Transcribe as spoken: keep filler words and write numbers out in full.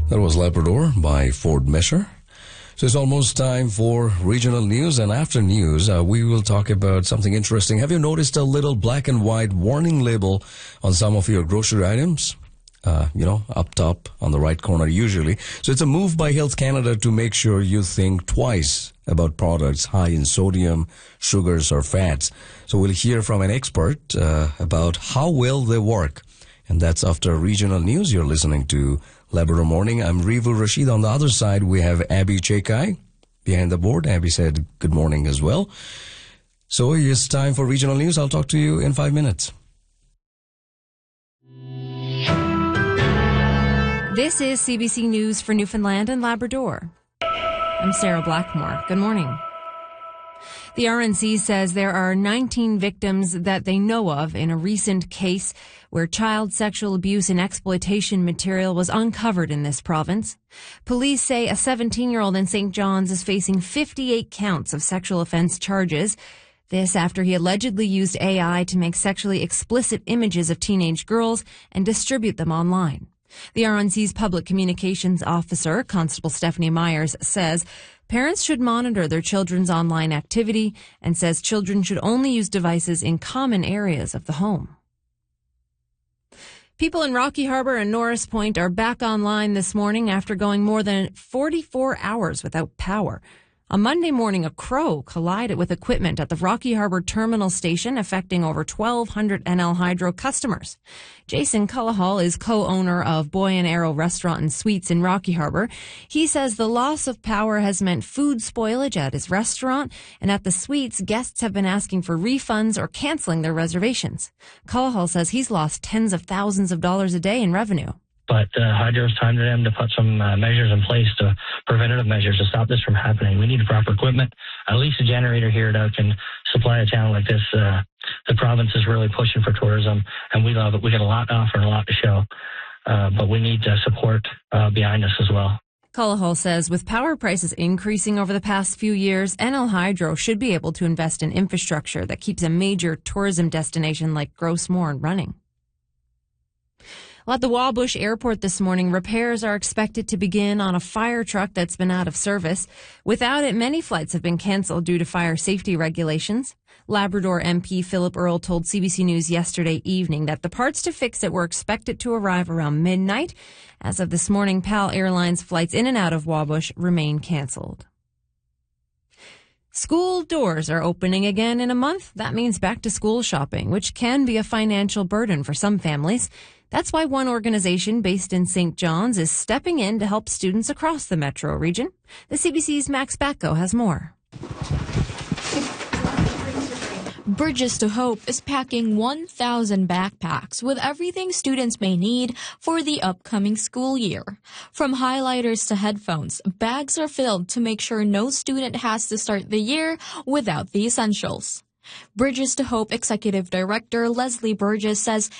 That was Labrador by Ford Messer. So it's almost time for regional news, and after news, uh, we will talk about something interesting. Have you noticed a little black and white warning label on some of your grocery items? Uh, you know, up top on the right corner usually. So it's a move by Health Canada to make sure you think twice about products high in sodium, sugars, or fats. So we'll hear from an expert uh, about how well they work. And that's after regional news. You're listening to Labrador Morning. I'm Rivu Rashid. On the other side, we have Abby Chekai behind the board. Abby said good morning as well. So it's time for regional news. I'll talk to you in five minutes. This is C B C News for Newfoundland and Labrador. I'm Sarah Blackmore. Good morning. The R N C says there are nineteen victims that they know of in a recent case where child sexual abuse and exploitation material was uncovered in this province. Police say a seventeen-year-old in Saint John's is facing fifty-eight counts of sexual offense charges. This after he allegedly used A I to make sexually explicit images of teenage girls and distribute them online. The R N C's public communications officer, Constable Stephanie Myers, says parents should monitor their children's online activity and says children should only use devices in common areas of the home. People in Rocky Harbour and Norris Point are back online this morning after going more than forty-four hours without power. On Monday morning, a crow collided with equipment at the Rocky Harbour Terminal Station, affecting over twelve hundred N L Hydro customers. Jason Cullahall is co-owner of Boy and Arrow Restaurant and Suites in Rocky Harbour. He says the loss of power has meant food spoilage at his restaurant, and at the suites, guests have been asking for refunds or cancelling their reservations. Cullahall says he's lost tens of thousands of dollars a day in revenue. But uh, Hydro's time to them to put some uh, measures in place, to preventative measures to stop this from happening. We need proper equipment. At least a generator here that can supply a town like this. Uh, the province is really pushing for tourism, and we love it. We got a lot to offer and a lot to show, uh, but we need uh, support uh, behind us as well. Cullahall says with power prices increasing over the past few years, N L Hydro should be able to invest in infrastructure that keeps a major tourism destination like Gros Morne running. Well, at the Wabush Airport this morning, repairs are expected to begin on a fire truck that's been out of service. Without it, many flights have been canceled due to fire safety regulations. Labrador M P Philip Earle told C B C News yesterday evening that the parts to fix it were expected to arrive around midnight. As of this morning, PAL Airlines flights in and out of Wabush remain canceled. School doors are opening again in a month. That means back to school shopping, which can be a financial burden for some families. That's why one organization based in Saint John's is stepping in to help students across the metro region. The C B C's Max Batko has more. Bridges to Hope is packing one thousand backpacks with everything students may need for the upcoming school year. From highlighters to headphones, bags are filled to make sure no student has to start the year without the essentials. Bridges to Hope Executive Director Leslie Burgess says